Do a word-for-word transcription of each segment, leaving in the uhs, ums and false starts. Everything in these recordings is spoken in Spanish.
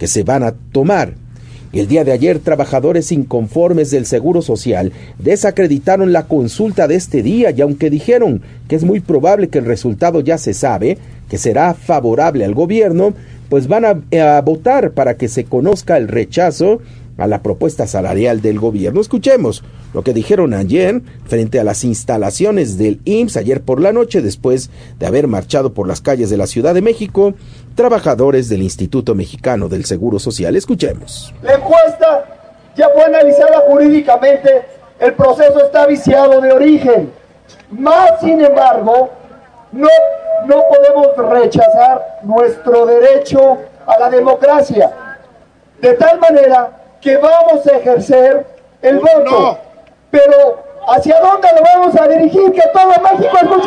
que se van a tomar. El día de ayer, trabajadores inconformes del Seguro Social desacreditaron la consulta de este día y aunque dijeron que es muy probable que el resultado ya se sabe, que será favorable al gobierno, pues van a, a votar para que se conozca el rechazo a la propuesta salarial del gobierno. Escuchemos lo que dijeron ayer frente a las instalaciones del I M S S ayer por la noche, después de haber marchado por las calles de la Ciudad de México, trabajadores del Instituto Mexicano del Seguro Social. Escuchemos. La encuesta ya fue analizada jurídicamente, el proceso está viciado de origen, más sin embargo, no, no podemos rechazar nuestro derecho a la democracia, de tal manera que vamos a ejercer el voto, no. Pero ¿hacia dónde lo vamos a dirigir? Que todo México escuche.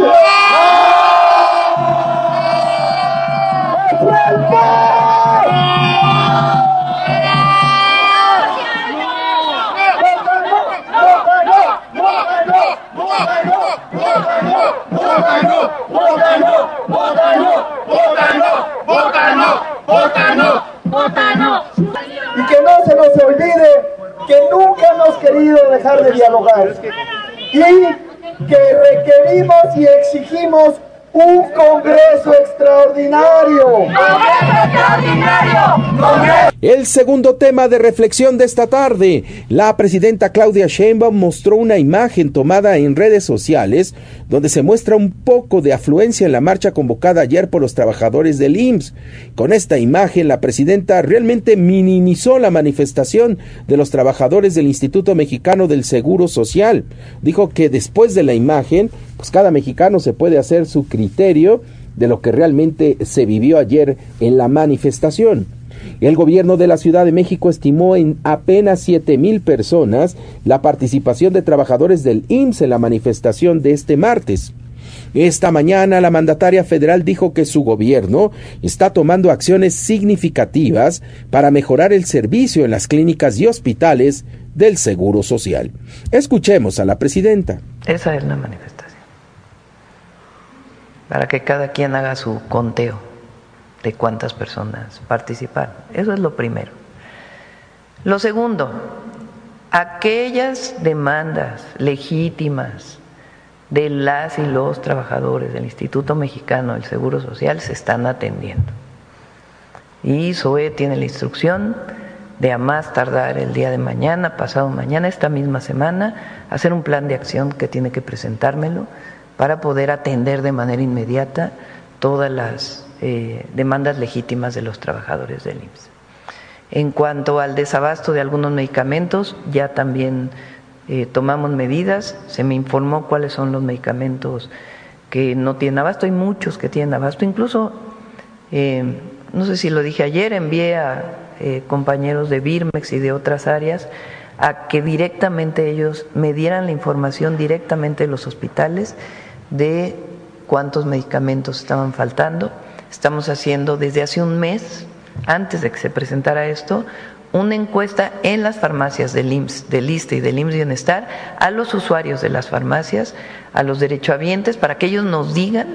Y que no se nos olvide que nunca hemos querido dejar de dialogar y que requerimos y exigimos un Congreso extraordinario. ¡Congreso extraordinario! ¡Congreso! El segundo tema de reflexión de esta tarde, la presidenta Claudia Sheinbaum mostró una imagen tomada en redes sociales donde se muestra un poco de afluencia en la marcha convocada ayer por los trabajadores del I M S S. Con esta imagen, la presidenta realmente minimizó la manifestación de los trabajadores del Instituto Mexicano del Seguro Social. Dijo que después de la imagen, pues cada mexicano se puede hacer su criterio de lo que realmente se vivió ayer en la manifestación. El gobierno de la Ciudad de México estimó en apenas siete mil personas la participación de trabajadores del I M S S en la manifestación de este martes. Esta mañana la mandataria federal dijo que su gobierno está tomando acciones significativas para mejorar el servicio en las clínicas y hospitales del Seguro Social. Escuchemos a la presidenta. Esa es la manifestación, para que cada quien haga su conteo de cuántas personas participaron. Eso es lo primero. Lo segundo, aquellas demandas legítimas de las y los trabajadores del Instituto Mexicano del Seguro Social se están atendiendo. Y S O E tiene la instrucción de a más tardar el día de mañana, pasado mañana, esta misma semana, hacer un plan de acción que tiene que presentármelo para poder atender de manera inmediata todas las eh, demandas legítimas de los trabajadores del I M S S. En cuanto al desabasto de algunos medicamentos, ya también eh, tomamos medidas, se me informó cuáles son los medicamentos que no tienen abasto, hay muchos que tienen abasto, incluso, eh, no sé si lo dije ayer, envié a eh, compañeros de Birmex y de otras áreas a que directamente ellos me dieran la información directamente de los hospitales de cuántos medicamentos estaban faltando. Estamos haciendo desde hace un mes, antes de que se presentara esto, una encuesta en las farmacias del I M S S, del ISSSTE y del I M S S Bienestar a los usuarios de las farmacias, a los derechohabientes, para que ellos nos digan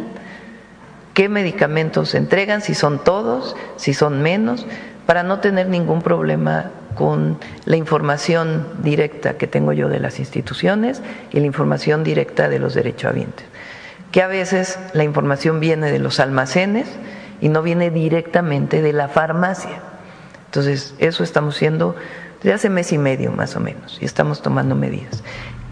qué medicamentos se entregan, si son todos, si son menos, para no tener ningún problema con la información directa que tengo yo de las instituciones y la información directa de los derechohabientes. Que a veces la información viene de los almacenes y no viene directamente de la farmacia. Entonces, eso estamos haciendo desde hace mes y medio más o menos y estamos tomando medidas.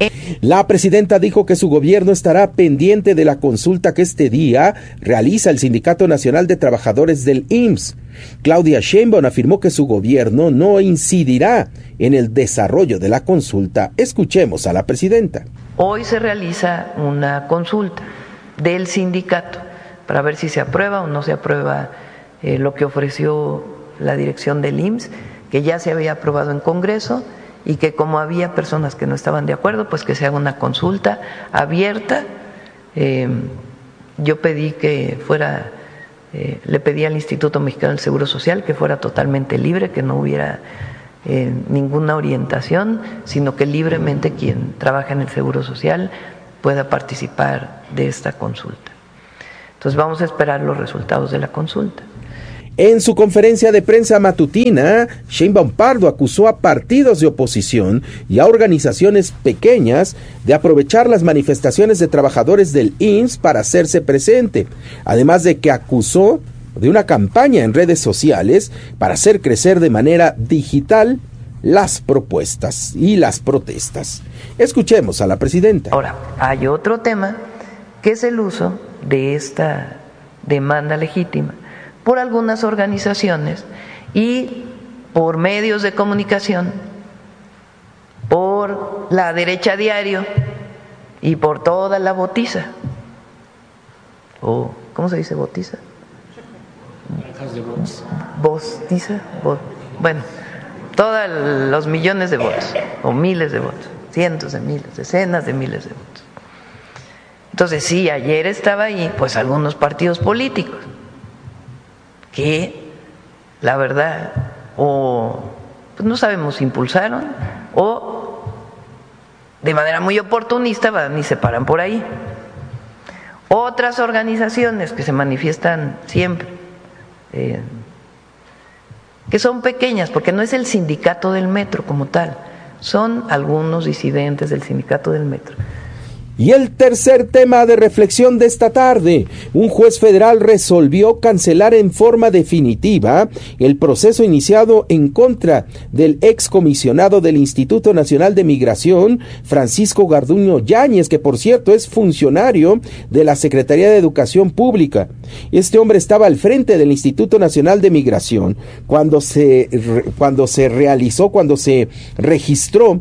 La presidenta dijo que su gobierno estará pendiente de la consulta que este día realiza el Sindicato Nacional de Trabajadores del I M S S. Claudia Sheinbaum afirmó que su gobierno no incidirá en el desarrollo de la consulta. Escuchemos a la presidenta. Hoy se realiza una consulta del sindicato para ver si se aprueba o no se aprueba eh, lo que ofreció la dirección del I M S S, que ya se había aprobado en Congreso y que como había personas que no estaban de acuerdo, pues que se haga una consulta abierta. Eh, yo pedí que fuera, eh, le pedí al Instituto Mexicano del Seguro Social que fuera totalmente libre, que no hubiera eh, ninguna orientación, sino que libremente quien trabaja en el Seguro Social pueda participar de esta consulta. Entonces vamos a esperar los resultados de la consulta. En su conferencia de prensa matutina, Sheinbaum Pardo acusó a partidos de oposición y a organizaciones pequeñas de aprovechar las manifestaciones de trabajadores del I M S S para hacerse presente, además de que acusó de una campaña en redes sociales para hacer crecer de manera digital las propuestas y las protestas. Escuchemos a la presidenta. Ahora, hay otro tema que es el uso de esta demanda legítima por algunas organizaciones y por medios de comunicación, por la derecha diario y por toda la botiza. ¿O cómo se dice botiza? Bostiza, Bo, bueno, todos los millones de votos, o miles de votos, cientos de miles, decenas de miles de votos. Entonces, sí, ayer estaba ahí, pues algunos partidos políticos que, la verdad, o pues no sabemos si impulsaron o de manera muy oportunista van y se paran por ahí. Otras organizaciones que se manifiestan siempre, eh, que son pequeñas, porque no es el sindicato del metro como tal, son algunos disidentes del sindicato del metro. Y el tercer tema de reflexión de esta tarde, un juez federal resolvió cancelar en forma definitiva el proceso iniciado en contra del excomisionado del Instituto Nacional de Migración, Francisco Garduño Yáñez, que por cierto es funcionario de la Secretaría de Educación Pública. Este hombre estaba al frente del Instituto Nacional de Migración cuando se, cuando se realizó, cuando se registró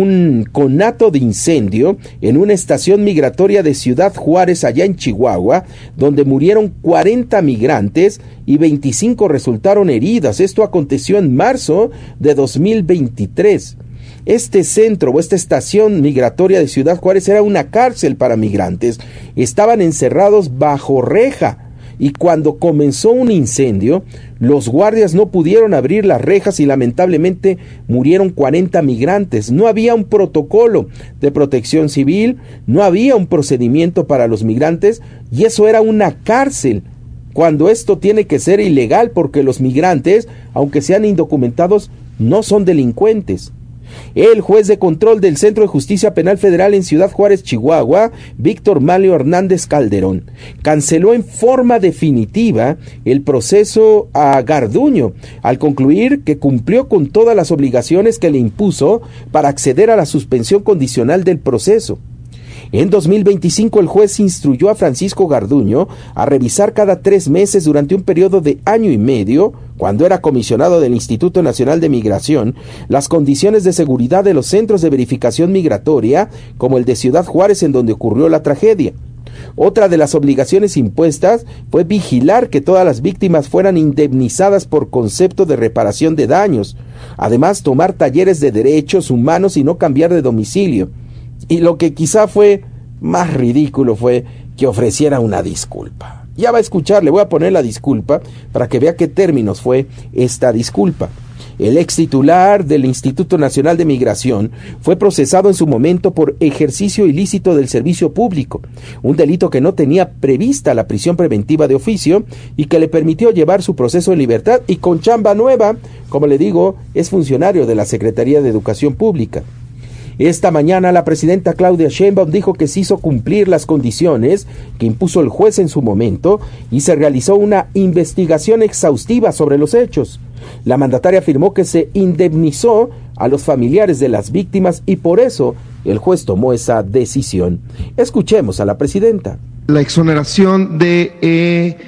un conato de incendio en una estación migratoria de Ciudad Juárez, allá en Chihuahua, donde murieron cuarenta migrantes y veinticinco resultaron heridas. Esto aconteció en marzo de dos mil veintitrés. Este centro o esta estación migratoria de Ciudad Juárez era una cárcel para migrantes. Estaban encerrados bajo reja. Y cuando comenzó un incendio, los guardias no pudieron abrir las rejas y lamentablemente murieron cuarenta migrantes. No había un protocolo de protección civil, no había un procedimiento para los migrantes y eso era una cárcel, cuando esto tiene que ser ilegal porque los migrantes, aunque sean indocumentados, no son delincuentes. El juez de control del Centro de Justicia Penal Federal en Ciudad Juárez, Chihuahua, Víctor Malio Hernández Calderón, canceló en forma definitiva el proceso a Garduño, al concluir que cumplió con todas las obligaciones que le impuso para acceder a la suspensión condicional del proceso. En dos mil veinticinco el juez instruyó a Francisco Garduño a revisar cada tres meses durante un periodo de año y medio, cuando era comisionado del Instituto Nacional de Migración, las condiciones de seguridad de los centros de verificación migratoria, como el de Ciudad Juárez en donde ocurrió la tragedia. Otra de las obligaciones impuestas fue vigilar que todas las víctimas fueran indemnizadas por concepto de reparación de daños, además tomar talleres de derechos humanos y no cambiar de domicilio. Y lo que quizá fue más ridículo fue que ofreciera una disculpa. Ya va a escuchar, le voy a poner la disculpa para que vea qué términos fue esta disculpa. El ex titular del Instituto Nacional de Migración fue procesado en su momento por ejercicio ilícito del servicio público, un delito que no tenía prevista la prisión preventiva de oficio y que le permitió llevar su proceso en libertad y con chamba nueva. Como le digo, es funcionario de la Secretaría de Educación Pública. Esta mañana la presidenta Claudia Sheinbaum dijo que se hizo cumplir las condiciones que impuso el juez en su momento y se realizó una investigación exhaustiva sobre los hechos. La mandataria afirmó que se indemnizó a los familiares de las víctimas y por eso el juez tomó esa decisión. Escuchemos a la presidenta. La exoneración de eh,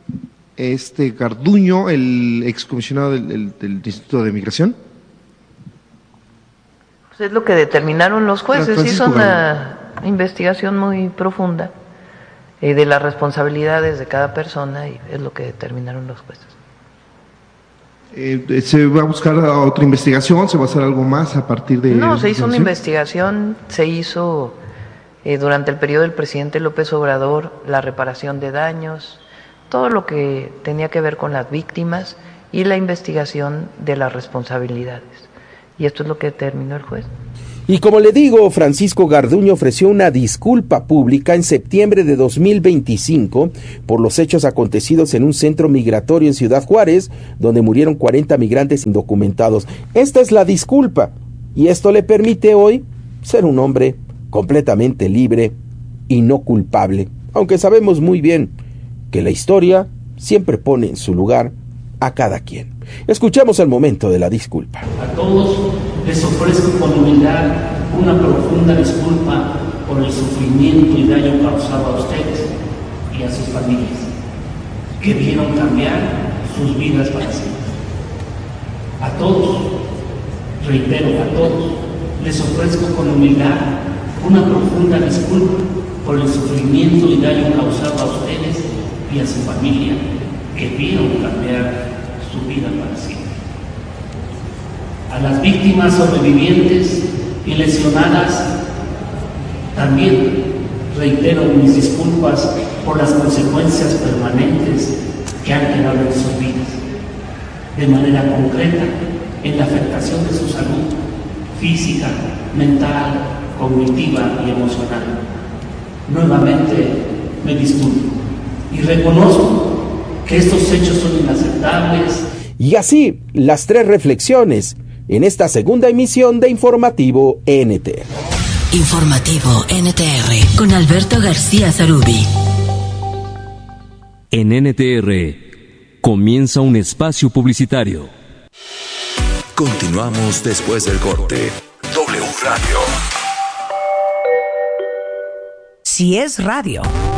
este Garduño, el excomisionado del, del, del Instituto de Migración. Es lo que determinaron los jueces, hizo una investigación muy profunda eh, de las responsabilidades de cada persona y es lo que determinaron los jueces. Eh, ¿Se va a buscar otra investigación? ¿Se va a hacer algo más a partir de...? No, se hizo una investigación, se hizo eh, durante el periodo del presidente López Obrador la reparación de daños, todo lo que tenía que ver con las víctimas y la investigación de las responsabilidades. Y esto es lo que determinó el juez. Y como le digo, Francisco Garduño ofreció una disculpa pública en septiembre de dos mil veinticinco por los hechos acontecidos en un centro migratorio en Ciudad Juárez, donde murieron cuarenta migrantes indocumentados. Esta es la disculpa, y esto le permite hoy ser un hombre completamente libre y no culpable, aunque sabemos muy bien que la historia siempre pone en su lugar a cada quien. Escuchemos el momento de la disculpa. A todos les ofrezco con humildad una profunda disculpa por el sufrimiento y daño causado a ustedes y a sus familias, que vieron cambiar sus vidas para siempre. A todos, reitero, a todos, les ofrezco con humildad una profunda disculpa por el sufrimiento y daño causado a ustedes y a su familia, que vieron cambiar su vida para siempre. A las víctimas sobrevivientes y lesionadas, también reitero mis disculpas por las consecuencias permanentes que han quedado en sus vidas, de manera concreta en la afectación de su salud física, mental, cognitiva y emocional. Nuevamente me disculpo y reconozco que estos hechos son inaceptables. Y así, las tres reflexiones en esta segunda emisión de Informativo N T R. Informativo N T R con Alberto García Zarubi. En N T R comienza un espacio publicitario. Continuamos después del corte. W Radio. Si es radio.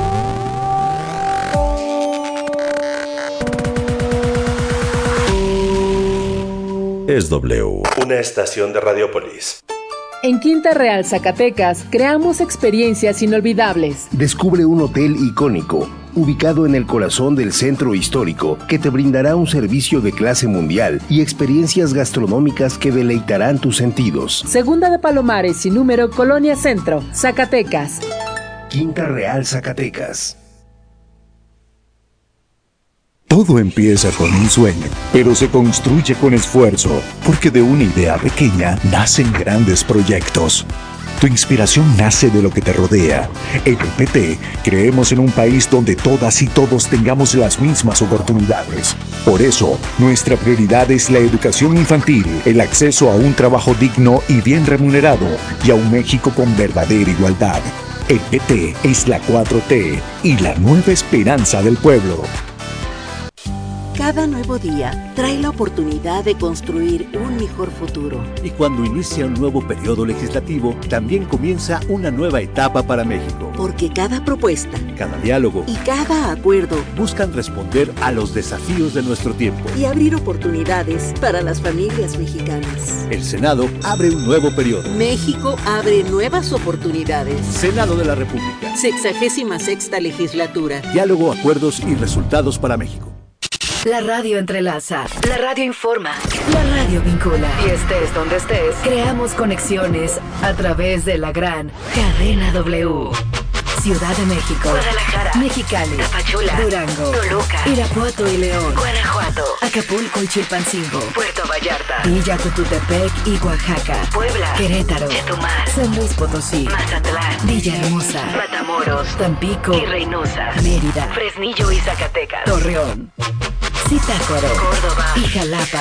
Es W. Una estación de Radiopolis. En Quinta Real, Zacatecas, creamos experiencias inolvidables. Descubre un hotel icónico, ubicado en el corazón del centro histórico, que te brindará un servicio de clase mundial y experiencias gastronómicas que deleitarán tus sentidos. Segunda de Palomares, sin número, Colonia Centro, Zacatecas. Quinta Real, Zacatecas. Todo empieza con un sueño, pero se construye con esfuerzo, porque de una idea pequeña nacen grandes proyectos. Tu inspiración nace de lo que te rodea. En el P T creemos en un país donde todas y todos tengamos las mismas oportunidades. Por eso, nuestra prioridad es la educación infantil, el acceso a un trabajo digno y bien remunerado, y a un México con verdadera igualdad. El P T es la cuatro T y la nueva esperanza del pueblo. Cada nuevo día trae la oportunidad de construir un mejor futuro. Y cuando inicia un nuevo periodo legislativo, también comienza una nueva etapa para México. Porque cada propuesta, cada diálogo y cada acuerdo buscan responder a los desafíos de nuestro tiempo y abrir oportunidades para las familias mexicanas. El Senado abre un nuevo periodo. México abre nuevas oportunidades. Senado de la República. Sexagésima sexta legislatura. Diálogo, acuerdos y resultados para México. La radio entrelaza, la radio informa, la radio vincula. Y estés donde estés, creamos conexiones a través de la gran cadena W. Ciudad de México, Guadalajara, Mexicali, Tapachula, Durango, Toluca, Irapuato y León, Guanajuato, Acapulco y Chilpancingo, Puerto Vallarta, Villa Cotutepec y Oaxaca, Puebla, Querétaro, Chetumal, San Luis Potosí, Mazatlán, Villahermosa, Matamoros, Tampico y Reynosa, Mérida, Fresnillo y Zacatecas, Torreón, Zitácuaro, Córdoba y Jalapa.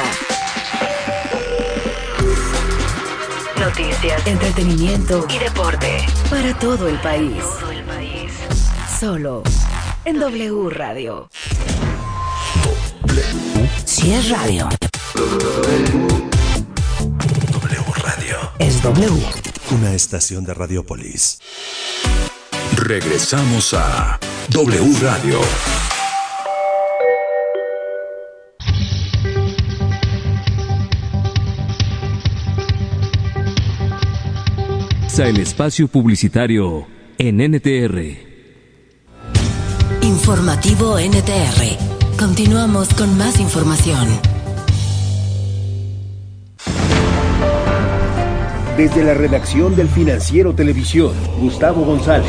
Noticias, entretenimiento y deporte para todo el país. Todo el país. Solo en W Radio. Si es radio. W Radio. Es W. Una estación de Radiopolis. Regresamos a W Radio. El espacio publicitario en N T R. Informativo N T R. Continuamos con más información. Desde la redacción del Financiero Televisión, Gustavo González.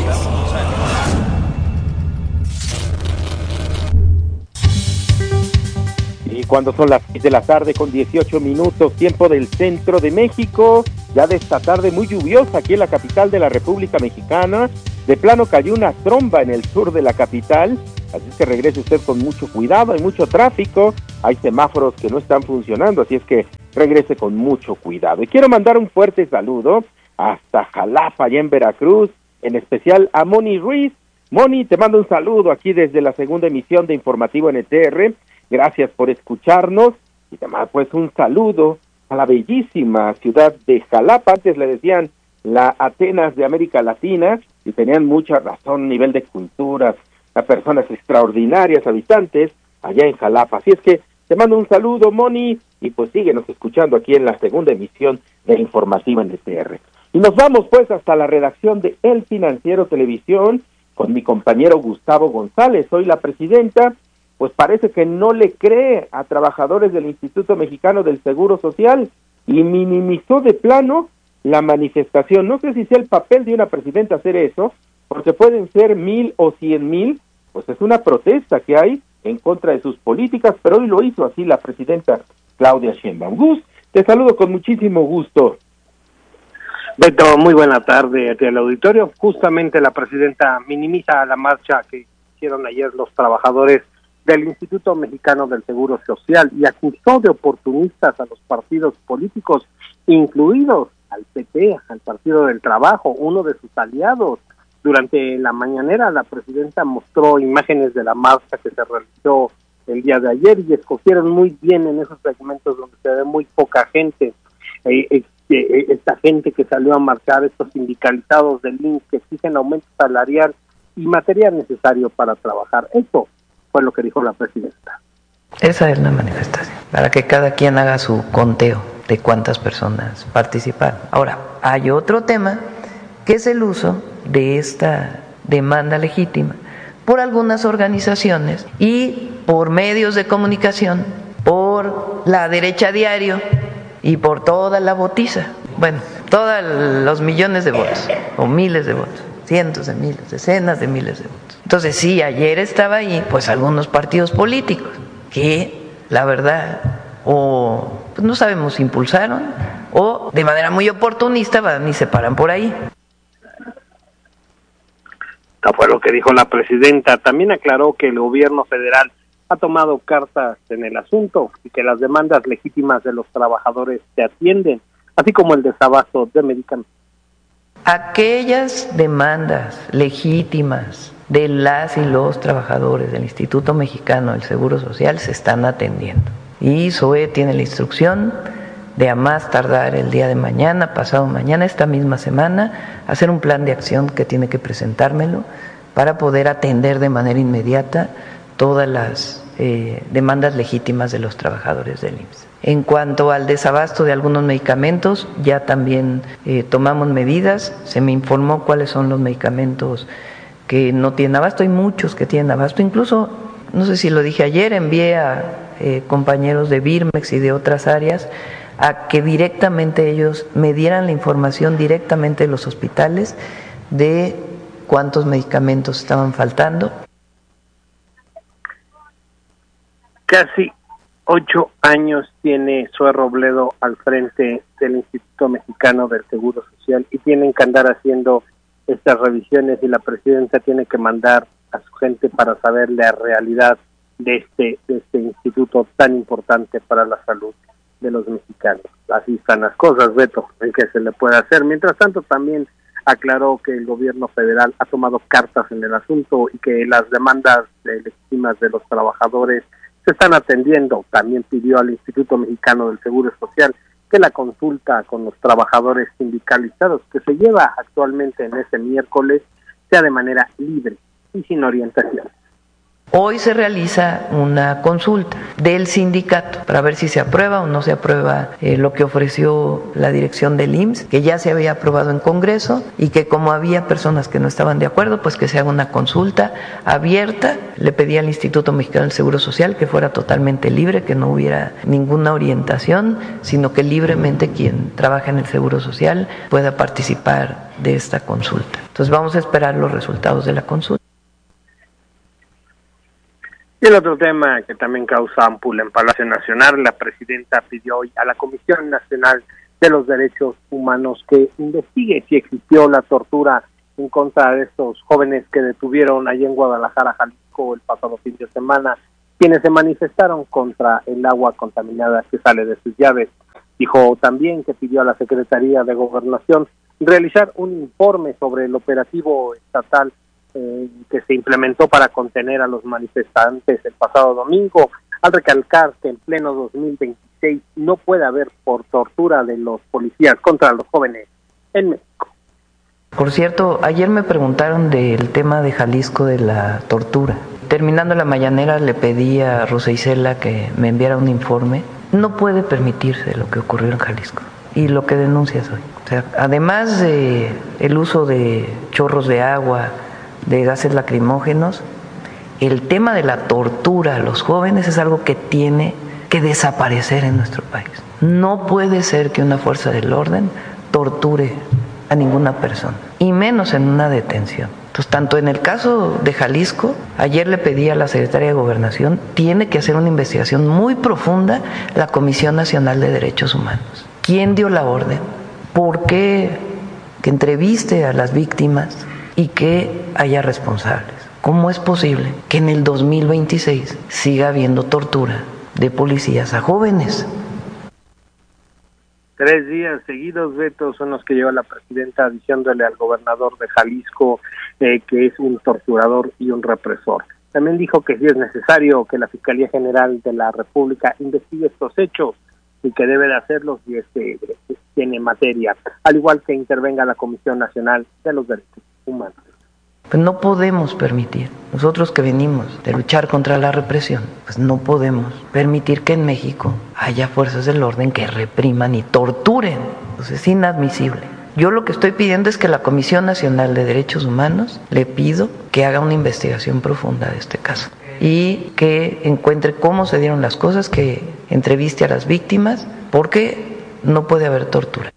Y cuando son las seis de la tarde con dieciocho minutos, tiempo del centro de México, ya de esta tarde muy lluviosa aquí en la capital de la República Mexicana. De plano cayó una tromba en el sur de la capital, así es que regrese usted con mucho cuidado, hay mucho tráfico, hay semáforos que no están funcionando, así es que regrese con mucho cuidado. Y quiero mandar un fuerte saludo hasta Jalapa, allá en Veracruz, en especial a Moni Ruiz. Moni, te mando un saludo aquí desde la segunda emisión de Informativo N T R, gracias por escucharnos, y además pues un saludo a la bellísima ciudad de Jalapa. Antes le decían la Atenas de América Latina, y tenían mucha razón a nivel de culturas, a personas extraordinarias, habitantes, allá en Jalapa. Así es que te mando un saludo, Moni, y pues síguenos escuchando aquí en la segunda emisión de Informativa N T R. Y nos vamos pues hasta la redacción de El Financiero Televisión, con mi compañero Gustavo González. Soy la presidenta, pues parece que no le cree a trabajadores del Instituto Mexicano del Seguro Social y minimizó de plano la manifestación. No sé si sea el papel de una presidenta hacer eso, porque pueden ser mil o cien mil, pues es una protesta que hay en contra de sus políticas, pero hoy lo hizo así la presidenta Claudia Sheinbaum. Gus, te saludo con muchísimo gusto. Beto, muy buena tarde aquí al auditorio. Justamente la presidenta minimiza la marcha que hicieron ayer los trabajadores del Instituto Mexicano del Seguro Social y acusó de oportunistas a los partidos políticos, incluidos al P T, al Partido del Trabajo, uno de sus aliados. Durante la mañanera, la presidenta mostró imágenes de la marcha que se realizó el día de ayer y escogieron muy bien en esos segmentos donde se ve muy poca gente. Eh, eh, eh, esta gente que salió a marchar, estos sindicalizados del I M S S que exigen aumento salarial y material necesario para trabajar. Eso fue lo que dijo la presidenta. Esa es la manifestación, para que cada quien haga su conteo de cuántas personas participaron. Ahora, hay otro tema, que es el uso de esta demanda legítima por algunas organizaciones y por medios de comunicación, por la derecha diario y por toda la botiza. Bueno, todos los millones de votos, o miles de votos, cientos de miles, decenas de miles de votos. Entonces, sí, ayer estaba ahí, pues algunos partidos políticos que, la verdad, o pues, no sabemos si impulsaron, o de manera muy oportunista van y se paran por ahí. Esto fue lo que dijo la presidenta. También aclaró que el gobierno federal ha tomado cartas en el asunto y que las demandas legítimas de los trabajadores se atienden, así como el desabasto de medicamentos. Aquellas demandas legítimas de las y los trabajadores del Instituto Mexicano del Seguro Social se están atendiendo. Y S O E tiene la instrucción de a más tardar el día de mañana, pasado mañana, esta misma semana, hacer un plan de acción que tiene que presentármelo para poder atender de manera inmediata todas las eh, demandas legítimas de los trabajadores del I M S S. En cuanto al desabasto de algunos medicamentos, ya también eh, tomamos medidas, se me informó cuáles son los medicamentos que no tienen abasto, hay muchos que tienen abasto, incluso, no sé si lo dije ayer, envié a eh, compañeros de Birmex y de otras áreas a que directamente ellos me dieran la información directamente de los hospitales de cuántos medicamentos estaban faltando. Casi ocho años tiene Zoe Robledo al frente del Instituto Mexicano del Seguro Social y tienen que andar haciendo estas revisiones y la presidenta tiene que mandar a su gente para saber la realidad de este, de este instituto tan importante para la salud de los mexicanos. Así están las cosas, Beto, en que se le puede hacer. Mientras tanto, también aclaró que el gobierno federal ha tomado cartas en el asunto y que las demandas legítimas de los trabajadores se están atendiendo. También pidió al Instituto Mexicano del Seguro Social que la consulta con los trabajadores sindicalizados que se lleva actualmente en ese miércoles sea de manera libre y sin orientación. Hoy se realiza una consulta del sindicato para ver si se aprueba o no se aprueba eh, lo que ofreció la dirección del I M S S, que ya se había aprobado en Congreso y que como había personas que no estaban de acuerdo, pues que se haga una consulta abierta. Le pedí al Instituto Mexicano del Seguro Social que fuera totalmente libre, que no hubiera ninguna orientación, sino que libremente quien trabaja en el Seguro Social pueda participar de esta consulta. Entonces vamos a esperar los resultados de la consulta. Y el otro tema que también causa ámpula en Palacio Nacional, la presidenta pidió hoy a la Comisión Nacional de los Derechos Humanos que investigue si existió la tortura en contra de estos jóvenes que detuvieron allí en Guadalajara, Jalisco, el pasado fin de semana, quienes se manifestaron contra el agua contaminada que sale de sus llaves. Dijo también que pidió a la Secretaría de Gobernación realizar un informe sobre el operativo estatal eh, que se implementó para contener a los manifestantes el pasado domingo, al recalcar que en pleno dos mil veintiséis no puede haber por tortura de los policías contra los jóvenes en México. Por cierto, ayer me preguntaron del tema de Jalisco de la tortura. Terminando la mañanera le pedí a Rosa Isela que me enviara un informe. No puede permitirse lo que ocurrió en Jalisco y lo que denuncias hoy. O sea, además de el uso de chorros de agua, de gases lacrimógenos, el tema de la tortura a los jóvenes es algo que tiene que desaparecer en nuestro país. No puede ser que una fuerza del orden torture a ninguna persona, y menos en una detención. Entonces, tanto en el caso de Jalisco, ayer le pedí a la Secretaría de Gobernación, tiene que hacer una investigación muy profunda la Comisión Nacional de Derechos Humanos. ¿Quién dio la orden? ¿Por qué? Que entreviste a las víctimas y que haya responsables. ¿Cómo es posible que en el dos mil veintiséis siga habiendo tortura de policías a jóvenes? Tres días seguidos, Beto, son los que lleva la presidenta diciéndole al gobernador de Jalisco eh, que es un torturador y un represor. También dijo que si es necesario que la Fiscalía General de la República investigue estos hechos y que debe de hacerlo si este tiene materia, al igual que intervenga la Comisión Nacional de los Derechos Humanos. Pues no podemos permitir, nosotros que venimos de luchar contra la represión, pues no podemos permitir que en México haya fuerzas del orden que repriman y torturen. Pues es inadmisible. Yo lo que estoy pidiendo es que la Comisión Nacional de Derechos Humanos le pido que haga una investigación profunda de este caso y que encuentre cómo se dieron las cosas, que entreviste a las víctimas, porque no puede haber tortura.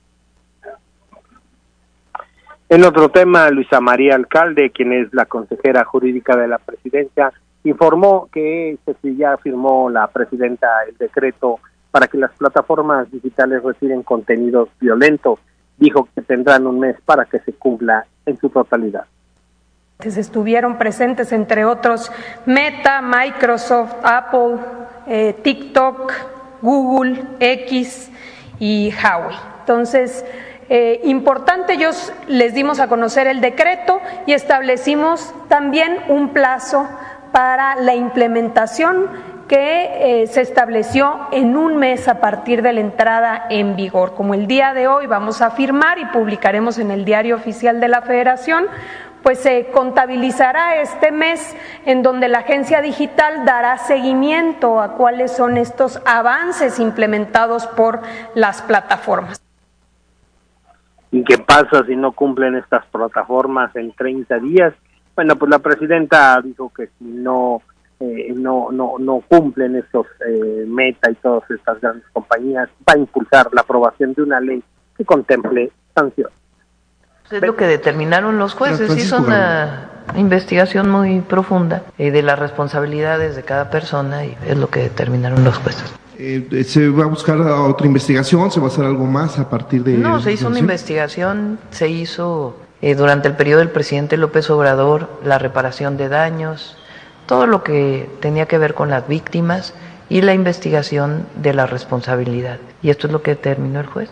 En otro tema, Luisa María Alcalde, quien es la consejera jurídica de la presidencia, informó que este, ya firmó la presidenta el decreto para que las plataformas digitales retiren contenidos violentos. Dijo que tendrán un mes para que se cumpla en su totalidad. Estuvieron presentes, entre otros, Meta, Microsoft, Apple, eh, TikTok, Google, X y Huawei. Entonces, Eh, importante, ellos les dimos a conocer el decreto y establecimos también un plazo para la implementación que eh, se estableció en un mes a partir de la entrada en vigor. Como el día de hoy vamos a firmar y publicaremos en el Diario Oficial de la Federación, pues se contabilizará este mes en donde la agencia digital dará seguimiento a cuáles son estos avances implementados por las plataformas. ¿Y qué pasa si no cumplen estas plataformas en treinta días? Bueno, pues la presidenta dijo que si no eh, no no no cumplen estos eh, Meta y todas estas grandes compañías, va a impulsar la aprobación de una ley que contemple sanciones. Es lo que determinaron los jueces, hizo una investigación muy profunda eh, de las responsabilidades de cada persona y es lo que determinaron los jueces. Eh, ¿Se va a buscar otra investigación? ¿Se va a hacer algo más a partir de...? No, se hizo una investigación, se hizo eh, durante el periodo del presidente López Obrador la reparación de daños, todo lo que tenía que ver con las víctimas y la investigación de la responsabilidad. Y esto es lo que determinó el juez.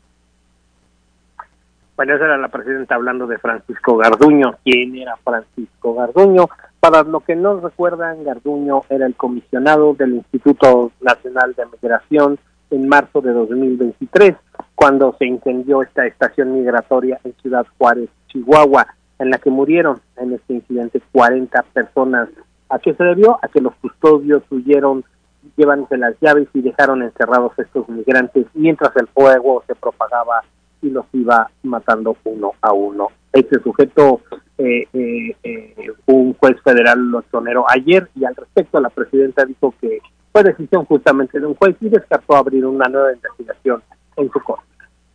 Bueno, esa era la presidenta hablando de Francisco Garduño. ¿Quién era Francisco Garduño? Para los que no recuerdan, Garduño era el comisionado del Instituto Nacional de Migración en marzo de dos mil veintitrés, cuando se incendió esta estación migratoria en Ciudad Juárez, Chihuahua, en la que murieron en este incidente cuarenta personas. ¿A qué se debió? A que los custodios huyeron, llevándose las llaves y dejaron encerrados a estos migrantes mientras el fuego se propagaba y los iba matando uno a uno. Este sujeto, eh, eh, eh, un juez federal lo exoneró ayer y al respecto la presidenta dijo que fue decisión justamente de un juez y descartó abrir una nueva investigación en su contra.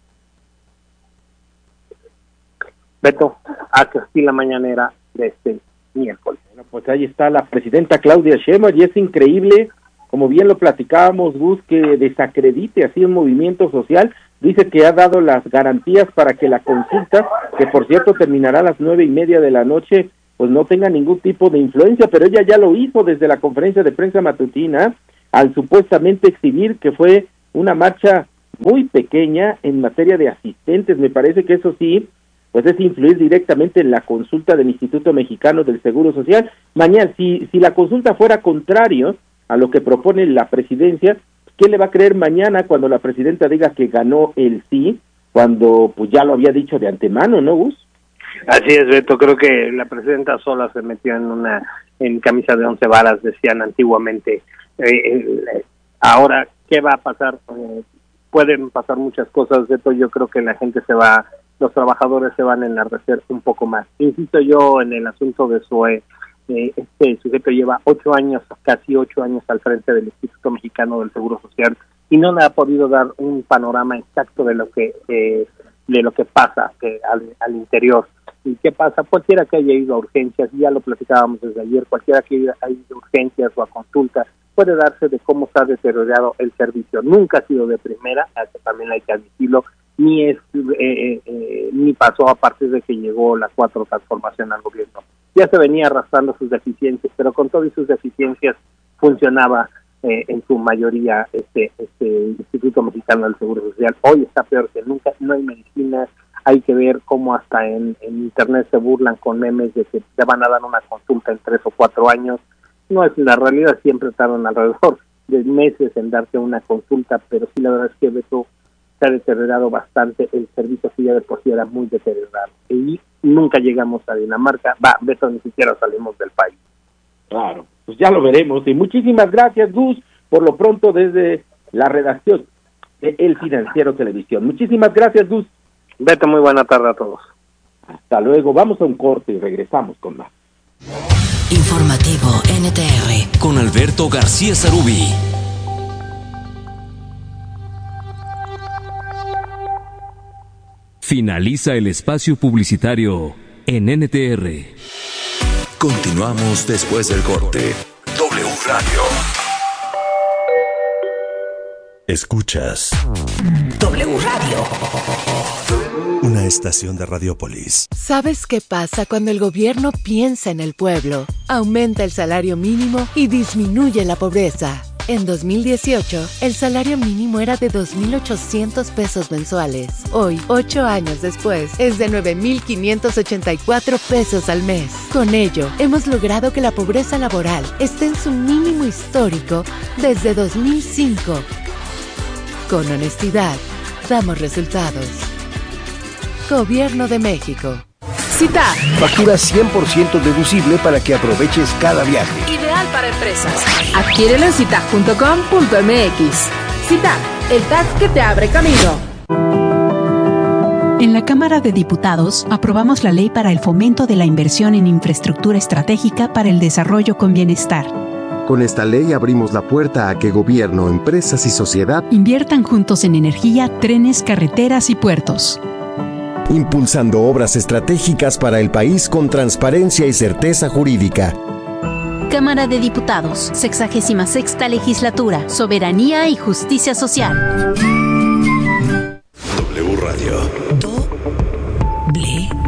Beto, hasta aquí la mañanera de este miércoles. Bueno, pues ahí está la presidenta Claudia Sheinbaum y es increíble, como bien lo platicábamos, Gus, que desacredite así un movimiento social dice que ha dado las garantías para que la consulta, que por cierto terminará a las nueve y media de la noche, pues no tenga ningún tipo de influencia, pero ella ya lo hizo desde la conferencia de prensa matutina, al supuestamente exhibir que fue una marcha muy pequeña en materia de asistentes. Me parece que eso sí, pues es influir directamente en la consulta del Instituto Mexicano del Seguro Social. Mañana, si, si la consulta fuera contrario a lo que propone la presidencia, ¿quién le va a creer mañana cuando la presidenta diga que ganó el sí, cuando pues ya lo había dicho de antemano, ¿no, Gus? Así es, Beto, creo que la presidenta sola se metió en una en camisa de once varas, decían antiguamente. Eh, eh, ahora, ¿qué va a pasar? Eh, pueden pasar muchas cosas, Beto. Yo creo que la gente se va, los trabajadores se van a enardecer un poco más. Insisto yo en el asunto de Zoe. Eh, este sujeto lleva ocho años, casi ocho años al frente del Instituto Mexicano del Seguro Social y no le ha podido dar un panorama exacto de lo que eh, de lo que pasa eh, al, al interior. ¿Y qué pasa? Cualquiera que haya ido a urgencias, ya lo platicábamos desde ayer, cualquiera que haya ido a urgencias o a consultas, puede darse de cómo está deteriorado el servicio. Nunca ha sido de primera, también hay que admitirlo, ni es eh, eh, ni pasó a partir de que llegó la cuatro transformación al gobierno. Ya se venía arrastrando sus deficiencias, pero con todas sus deficiencias funcionaba eh, en su mayoría este este Instituto Mexicano del Seguro Social. Hoy está peor que nunca, no hay medicinas. Hay que ver cómo hasta en, en internet se burlan con memes de que te van a dar una consulta en tres o cuatro años. No es la realidad, siempre tardan alrededor de meses en darte una consulta, pero sí la verdad es que Beto se ha deteriorado bastante el servicio, que ya de por sí era muy deteriorado. Y nunca llegamos a Dinamarca, va, Beto, ni siquiera salimos del país. Claro, pues ya lo veremos. Y muchísimas gracias, Gus, por lo pronto desde la redacción de El Financiero Televisión. Muchísimas gracias, Gus. Beto, muy buena tarde a todos. Hasta luego, vamos a un corte y regresamos con más. Informativo N T R con Alberto García Zarubi. Finaliza el espacio publicitario en N T R. Continuamos después del corte. W Radio. Escuchas W Radio. Una estación de Radiopolis. ¿Sabes qué pasa cuando el gobierno piensa en el pueblo? Aumenta el salario mínimo y disminuye la pobreza. En dos mil dieciocho, el salario mínimo era de dos mil ochocientos pesos mensuales. Hoy, ocho años después, es de nueve mil quinientos ochenta y cuatro pesos al mes. Con ello, hemos logrado que la pobreza laboral esté en su mínimo histórico desde dos mil cinco. Con honestidad, damos resultados. Gobierno de México. Cita. Factura cien por ciento deducible para que aproveches cada viaje. Ideal para empresas. Adquiérelo en cita punto com punto m x. Cita, el tag que te abre camino. En la Cámara de Diputados aprobamos la ley para el fomento de la inversión en infraestructura estratégica para el desarrollo con bienestar. Con esta ley abrimos la puerta a que gobierno, empresas y sociedad inviertan juntos en energía, trenes, carreteras y puertos. Impulsando obras estratégicas para el país con transparencia y certeza jurídica. Cámara de Diputados, sexagésima sexta legislatura, soberanía y justicia social. W Radio. Doble.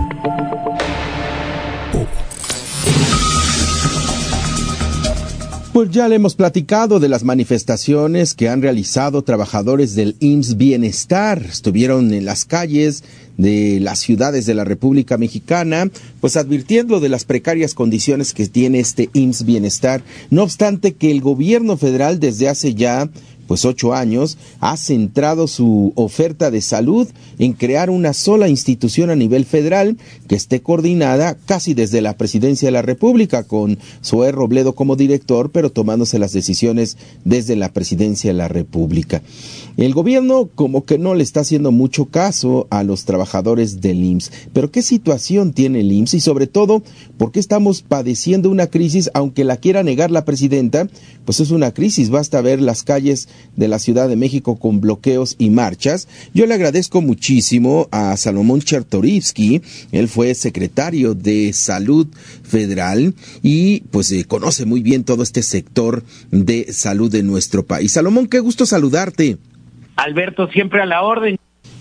Pues ya le hemos platicado de las manifestaciones que han realizado trabajadores del I M S S Bienestar. Estuvieron en las calles de las ciudades de la República Mexicana, pues advirtiendo de las precarias condiciones que tiene este I M S S Bienestar. No obstante que el gobierno federal desde hace ya pues ocho años, ha centrado su oferta de salud en crear una sola institución a nivel federal que esté coordinada casi desde la Presidencia de la República, con Zoé Robledo como director, pero tomándose las decisiones desde la Presidencia de la República. El gobierno como que no le está haciendo mucho caso a los trabajadores del I M S S, pero ¿qué situación tiene el I M S S? Y sobre todo, ¿por qué estamos padeciendo una crisis? Aunque la quiera negar la presidenta, pues es una crisis, basta ver las calles de la Ciudad de México con bloqueos y marchas. Yo le agradezco muchísimo a Salomón Chertorivsky, él fue secretario de Salud Federal y pues eh, conoce muy bien todo este sector de salud de nuestro país. Salomón, qué gusto saludarte. Alberto, siempre a la orden.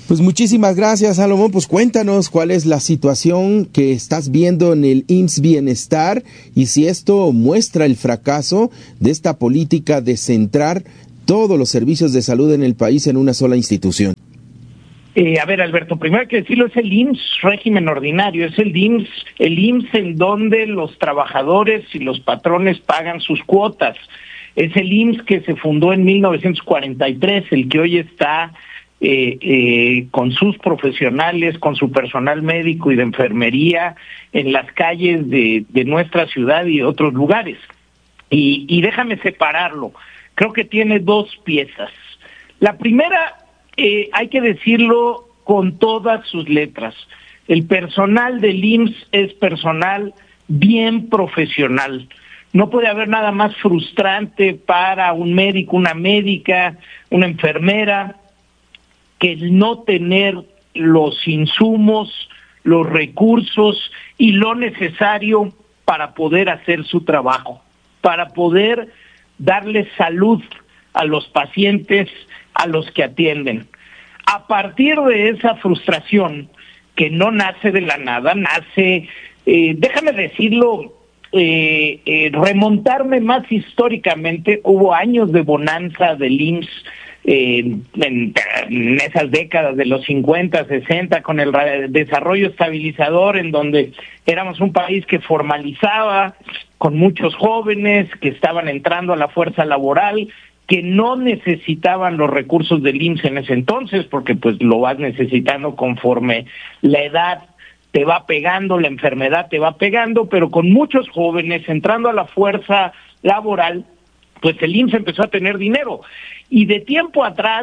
Pues muchísimas gracias, Salomón. Pues cuéntanos cuál es la situación que estás viendo en el I M S S Bienestar y si esto muestra el fracaso de esta política de centrar todos los servicios de salud en el país en una sola institución. Eh, a ver, Alberto, primero hay que decirlo, es el I M S S régimen ordinario, es el I M S S, el I M S S en donde los trabajadores y los patrones pagan sus cuotas. Es el I M S S que se fundó en mil novecientos cuarenta y tres, el que hoy está eh, eh, con sus profesionales, con su personal médico y de enfermería en las calles de, de nuestra ciudad y otros lugares. Y, y déjame separarlo, creo que tiene dos piezas. La primera, eh, hay que decirlo con todas sus letras, el personal del I M S S es personal bien profesional. No puede haber nada más frustrante para un médico, una médica, una enfermera, que el no tener los insumos, los recursos y lo necesario para poder hacer su trabajo, para poder darle salud a los pacientes a los que atienden. A partir de esa frustración, que no nace de la nada, nace, eh, déjame decirlo, Eh, eh, remontarme más históricamente, hubo años de bonanza del I M S S eh, en, en esas décadas de los cincuenta, sesenta, con el desarrollo estabilizador, en donde éramos un país que formalizaba, con muchos jóvenes que estaban entrando a la fuerza laboral, que no necesitaban los recursos del I M S S en ese entonces, porque pues lo vas necesitando conforme la edad te va pegando, la enfermedad te va pegando, pero con muchos jóvenes entrando a la fuerza laboral, pues el I M S S empezó a tener dinero. Y de tiempo atrás,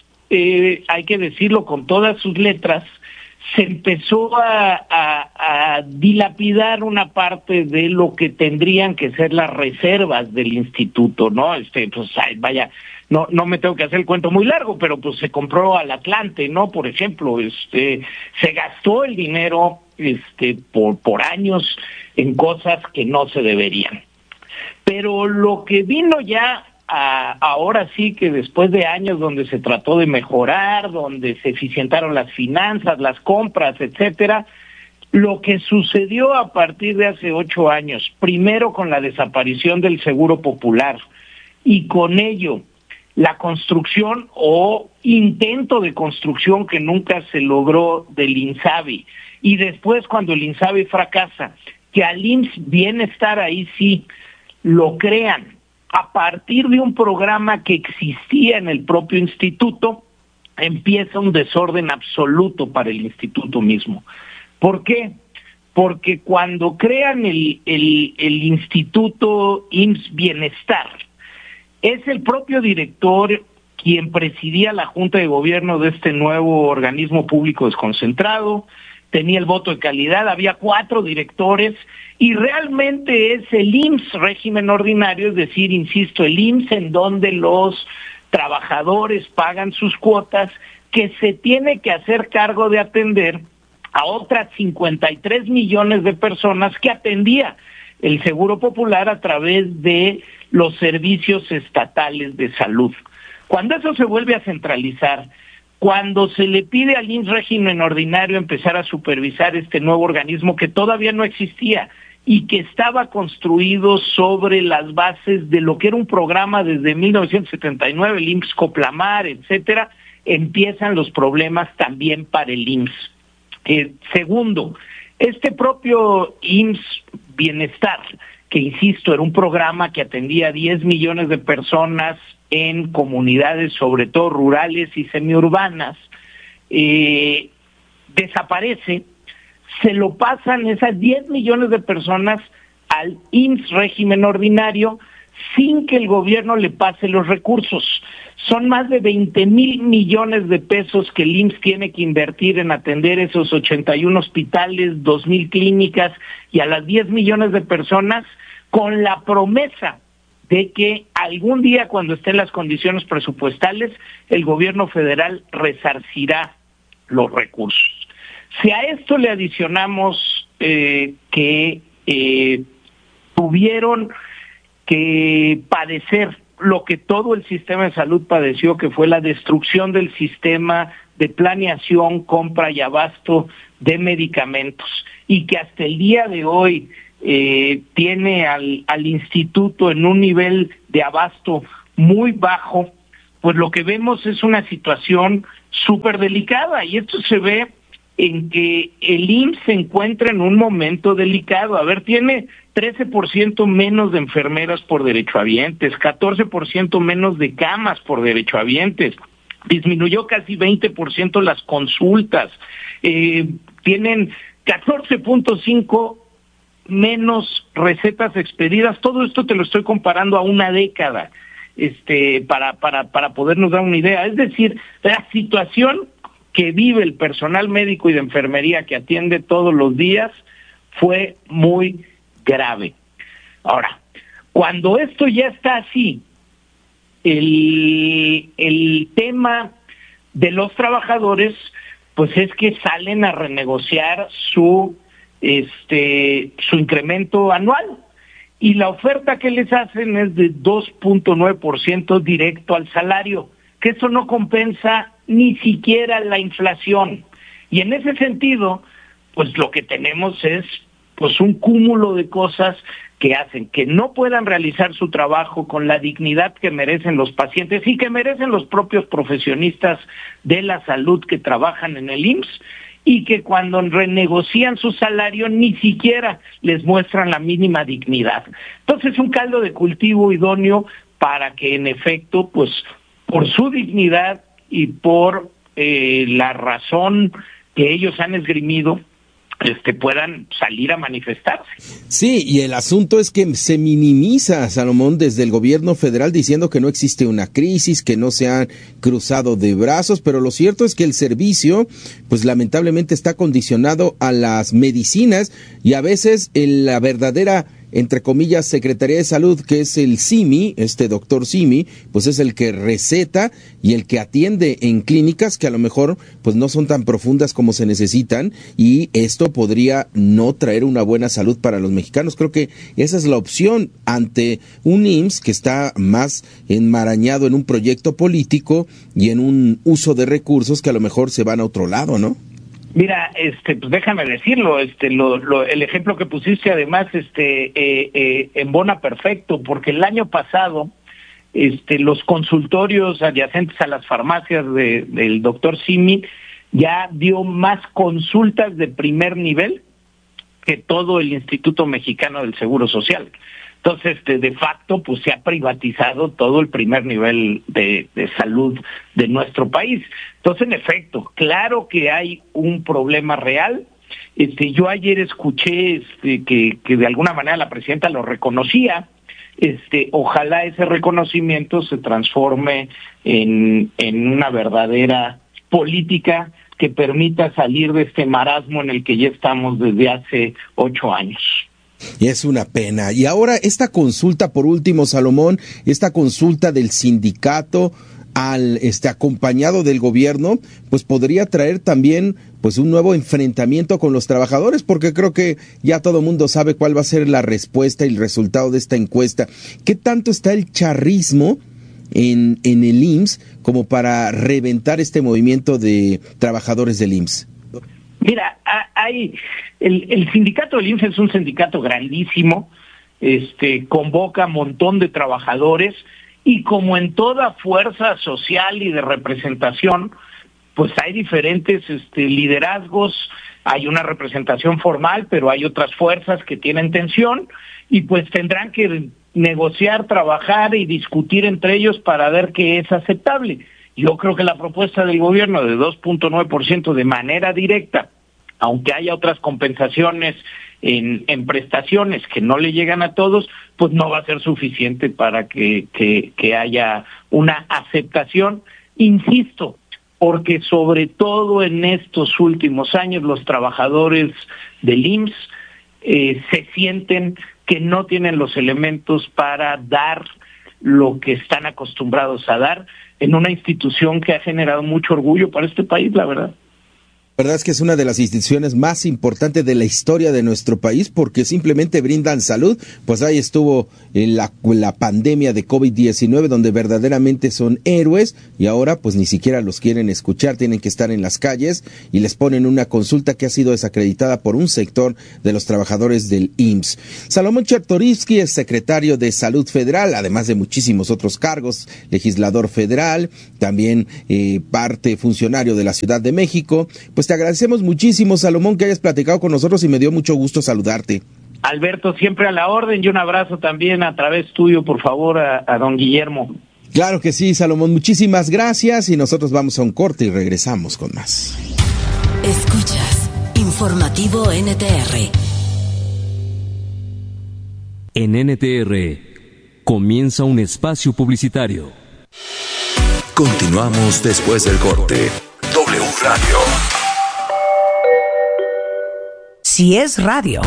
eh, hay que decirlo con todas sus letras, se empezó a, a, a dilapidar una parte de lo que tendrían que ser las reservas del instituto, ¿no? Este, pues, ay, vaya, no, no me tengo que hacer el cuento muy largo, pero pues se compró al Atlante, ¿no? Por ejemplo, este, se gastó el dinero, este, por, por años en cosas que no se deberían. Pero lo que vino ya a, ahora sí que después de años donde se trató de mejorar, donde se eficientaron las finanzas, las compras, etcétera, lo que sucedió a partir de hace ocho años, primero con la desaparición del Seguro Popular y con ello la construcción o intento de construcción que nunca se logró del INSABI, y después cuando el INSABI fracasa, que al I M S S Bienestar ahí sí lo crean a partir de un programa que existía en el propio instituto, empieza un desorden absoluto para el instituto mismo. ¿Por qué? Porque cuando crean el, el, el instituto I M S S Bienestar, es el propio director quien presidía la Junta de Gobierno de este nuevo organismo público desconcentrado, tenía el voto de calidad, había cuatro directores, y realmente es el I M S S régimen ordinario, es decir, insisto, el I M S S en donde los trabajadores pagan sus cuotas, que se tiene que hacer cargo de atender a otras cincuenta y tres millones de personas que atendía el Seguro Popular a través de los servicios estatales de salud. Cuando eso se vuelve a centralizar, cuando se le pide al I M S S régimen ordinario empezar a supervisar este nuevo organismo que todavía no existía y que estaba construido sobre las bases de lo que era un programa desde mil novecientos setenta y nueve, el I M S S Coplamar, etcétera, empiezan los problemas también para el I M S S. Eh, segundo, este propio I M S S Bienestar, que insisto, era un programa que atendía a diez millones de personas en comunidades, sobre todo rurales y semiurbanas, eh, desaparece, se lo pasan esas diez millones de personas al I M S S régimen ordinario sin que el gobierno le pase los recursos. Son más de veinte mil millones de pesos que el I M S S tiene que invertir en atender esos ochenta y uno hospitales, dos mil clínicas y a las diez millones de personas, con la promesa de que algún día, cuando estén las condiciones presupuestales, el gobierno federal resarcirá los recursos. Si a esto le adicionamos eh, que eh, tuvieron que padecer lo que todo el sistema de salud padeció, que fue la destrucción del sistema de planeación, compra y abasto de medicamentos, y que hasta el día de hoy eh, tiene al, al instituto en un nivel de abasto muy bajo, pues lo que vemos es una situación súper delicada, y esto se ve en que el I M S S se encuentra en un momento delicado. A ver, tiene trece por ciento menos de enfermeras por derechohabientes, catorce por ciento menos de camas por derechohabientes, disminuyó casi veinte por ciento las consultas, eh, tienen catorce punto cinco menos recetas expedidas. Todo esto te lo estoy comparando a una década, este, para, para, para podernos dar una idea. Es decir, la situación que vive el personal médico y de enfermería que atiende todos los días fue muy grave. Ahora, cuando esto ya está así, el, el tema de los trabajadores, pues es que salen a renegociar su, este, su incremento anual, y la oferta que les hacen es de dos punto nueve por ciento directo al salario, que eso no compensa ni siquiera la inflación. Y en ese sentido, pues lo que tenemos es pues un cúmulo de cosas que hacen que no puedan realizar su trabajo con la dignidad que merecen los pacientes y que merecen los propios profesionistas de la salud que trabajan en el I M S S, y que cuando renegocian su salario ni siquiera les muestran la mínima dignidad. Entonces, un caldo de cultivo idóneo para que en efecto, pues por su dignidad y por eh, la razón que ellos han esgrimido, este, puedan salir a manifestarse. Sí, y el asunto es que se minimiza, Salomón, desde el gobierno federal, diciendo que no existe una crisis, que no se han cruzado de brazos, pero lo cierto es que el servicio, pues lamentablemente está condicionado a las medicinas, y a veces en la verdadera, entre comillas, Secretaría de Salud, que es el SIMI, este doctor SIMI, pues es el que receta y el que atiende en clínicas que a lo mejor pues no son tan profundas como se necesitan, y esto podría no traer una buena salud para los mexicanos. Creo que esa es la opción ante un I M S S que está más enmarañado en un proyecto político y en un uso de recursos que a lo mejor se van a otro lado, ¿no? Mira, este, pues déjame decirlo, este, lo, lo, el ejemplo que pusiste además, este, eh, eh, embona perfecto, porque el año pasado, este, los consultorios adyacentes a las farmacias de, del doctor Simi ya dio más consultas de primer nivel que todo el Instituto Mexicano del Seguro Social. Entonces, este, de facto, pues se ha privatizado todo el primer nivel de, de salud de nuestro país. Entonces, en efecto, claro que hay un problema real. Este, yo ayer escuché este, que, que de alguna manera la presidenta lo reconocía. Este, ojalá ese reconocimiento se transforme en, en una verdadera política que permita salir de este marasmo en el que ya estamos desde hace ocho años. Y es una pena. Y ahora esta consulta, por último, Salomón, esta consulta del sindicato al este acompañado del gobierno, pues podría traer también pues un nuevo enfrentamiento con los trabajadores, porque creo que ya todo el mundo sabe cuál va a ser la respuesta y el resultado de esta encuesta. ¿Qué tanto está el charrismo en, en el I M S S como para reventar este movimiento de trabajadores del I M S S? Mira, hay el, el sindicato del I M S S es un sindicato grandísimo, este convoca un montón de trabajadores, y como en toda fuerza social y de representación, pues hay diferentes este, liderazgos, hay una representación formal, pero hay otras fuerzas que tienen tensión, y pues tendrán que negociar, trabajar y discutir entre ellos para ver qué es aceptable. Yo creo que la propuesta del gobierno de dos punto nueve por ciento de manera directa, aunque haya otras compensaciones en, en prestaciones que no le llegan a todos, pues no va a ser suficiente para que, que, que haya una aceptación. Insisto, porque sobre todo en estos últimos años los trabajadores del I M S S eh, se sienten que no tienen los elementos para dar lo que están acostumbrados a dar en una institución que ha generado mucho orgullo para este país, la verdad. La verdad es que es una de las instituciones más importantes de la historia de nuestro país porque simplemente brindan salud. Pues ahí estuvo la, la pandemia de COVID diecinueve donde verdaderamente son héroes y ahora pues ni siquiera los quieren escuchar, tienen que estar en las calles y les ponen una consulta que ha sido desacreditada por un sector de los trabajadores del I M S S. Salomón Chertorivsky es secretario de Salud Federal, además de muchísimos otros cargos, legislador federal, también eh, parte funcionario de la Ciudad de México. Pues te agradecemos muchísimo, Salomón, que hayas platicado con nosotros y me dio mucho gusto saludarte. Alberto, siempre a la orden y un abrazo también a través tuyo, por favor, a, a don Guillermo. Claro que sí, Salomón, muchísimas gracias y nosotros vamos a un corte y regresamos con más. Escuchas Informativo N T R. En N T R comienza un espacio publicitario. Continuamos después del corte. W Radio. Si es radio.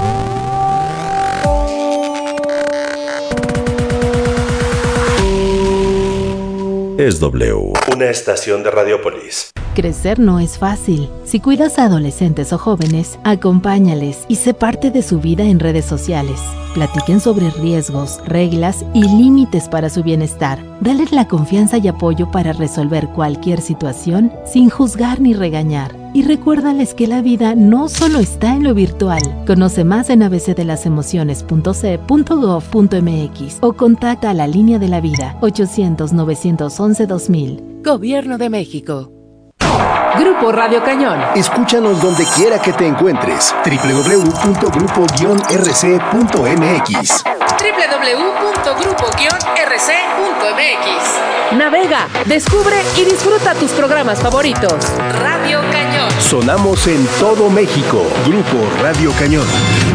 Es W, una estación de Radiopolis. Crecer no es fácil. Si cuidas a adolescentes o jóvenes, acompáñales y sé parte de su vida en redes sociales. Platiquen sobre riesgos, reglas y límites para su bienestar. Dales la confianza y apoyo para resolver cualquier situación sin juzgar ni regañar. Y recuérdales que la vida no solo está en lo virtual. Conoce más en a b c de las emociones punto c e punto gov punto m x o contacta a la Línea de la Vida ochocientos, novecientos once, dos mil. Gobierno de México. Grupo Radio Cañón. Escúchanos donde quiera que te encuentres. doble u doble u doble u punto grupo guion r c punto m x. doble u doble u doble u punto grupo guion r c punto m x. Navega, descubre y disfruta tus programas favoritos. Radio Cañón. Sonamos en todo México. Grupo Radio Cañón.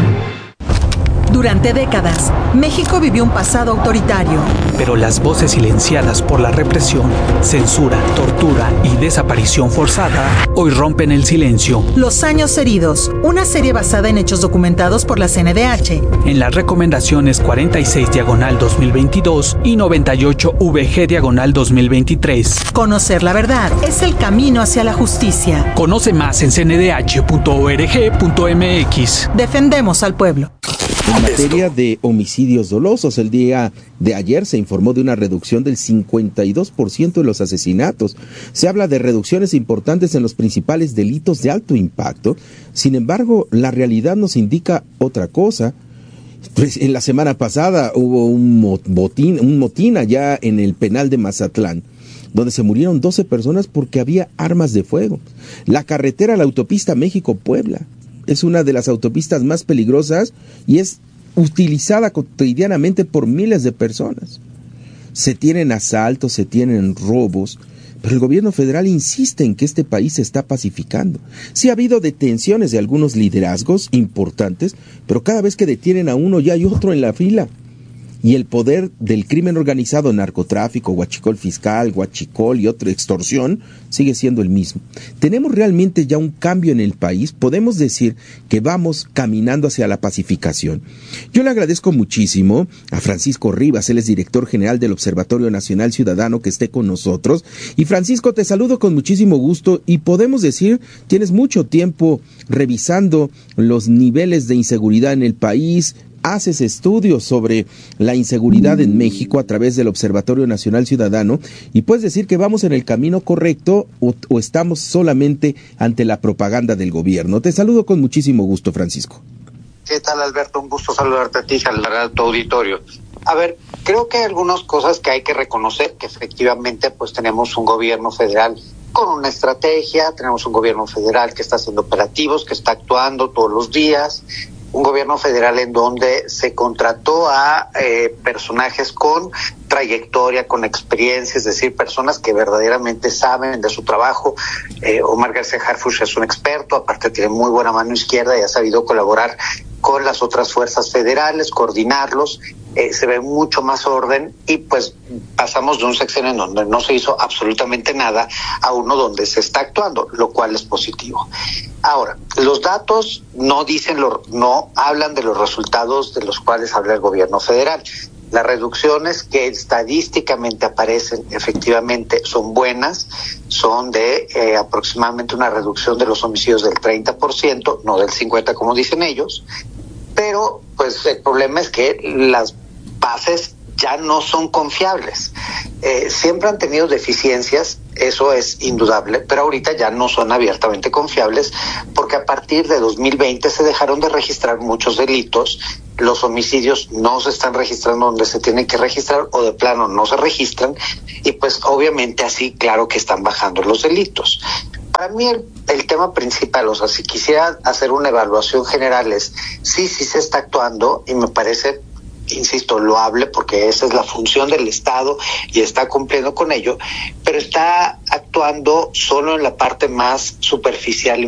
Durante décadas, México vivió un pasado autoritario. Pero las voces silenciadas por la represión, censura, tortura y desaparición forzada hoy rompen el silencio. Los años heridos, una serie basada en hechos documentados por la C N D H. En las recomendaciones cuarenta y seis diagonal dos mil veintidós y noventa y ocho V G diagonal dos mil veintitrés. Conocer la verdad es el camino hacia la justicia. Conoce más en c n d h punto org punto m x. Defendemos al pueblo. En materia de homicidios dolosos, el día de ayer se informó de una reducción del cincuenta y dos por ciento de los asesinatos. Se habla de reducciones importantes en los principales delitos de alto impacto. Sin embargo, la realidad nos indica otra cosa. Pues en la semana pasada hubo un motín, un motín allá en el penal de Mazatlán, donde se murieron doce personas porque había armas de fuego. La carretera, la autopista México-Puebla, es una de las autopistas más peligrosas y es utilizada cotidianamente por miles de personas. Se tienen asaltos, se tienen robos, pero el gobierno federal insiste en que este país se está pacificando. Sí ha habido detenciones de algunos liderazgos importantes, pero cada vez que detienen a uno ya hay otro en la fila. Y el poder del crimen organizado, narcotráfico, huachicol fiscal, huachicol y otra extorsión, sigue siendo el mismo. ¿Tenemos realmente ya un cambio en el país? ¿Podemos decir que vamos caminando hacia la pacificación? Yo le agradezco muchísimo a Francisco Rivas, él es director general del Observatorio Nacional Ciudadano, que esté con nosotros. Y Francisco, te saludo con muchísimo gusto y podemos decir, tienes mucho tiempo revisando los niveles de inseguridad en el país, haces estudios sobre la inseguridad en México a través del Observatorio Nacional Ciudadano y puedes decir que vamos en el camino correcto o, o estamos solamente ante la propaganda del gobierno. Te saludo con muchísimo gusto, Francisco. ¿Qué tal, Alberto? Un gusto saludarte a ti y saludar a tu auditorio. A ver, creo que hay algunas cosas que hay que reconocer, que efectivamente pues tenemos un gobierno federal con una estrategia, tenemos un gobierno federal que está haciendo operativos, que está actuando todos los días, un gobierno federal en donde se contrató a eh, personajes con trayectoria, con experiencia, es decir, personas que verdaderamente saben de su trabajo. Eh, Omar García Harfuch es un experto, aparte tiene muy buena mano izquierda y ha sabido colaborar con las otras fuerzas federales, coordinarlos, eh, se ve mucho más orden y pues pasamos de un sexenio en donde no se hizo absolutamente nada a uno donde se está actuando, lo cual es positivo. Ahora, los datos no dicen, lo, no hablan de los resultados de los cuales habla el gobierno federal. Las reducciones que estadísticamente aparecen efectivamente son buenas, son de eh, aproximadamente una reducción de los homicidios del treinta por ciento, no del cincuenta por ciento como dicen ellos, pero pues el problema es que las bases ya no son confiables. Eh, siempre han tenido deficiencias, eso es indudable, pero ahorita ya no son abiertamente confiables porque a partir de dos mil veinte se dejaron de registrar muchos delitos, los homicidios no se están registrando donde se tienen que registrar o de plano no se registran y pues obviamente así claro que están bajando los delitos. Para mí el, el tema principal, o sea, si quisiera hacer una evaluación general es sí, sí se está actuando y me parece, insisto, loable porque esa es la función del Estado y está cumpliendo con ello, pero está actuando solo en la parte más superficial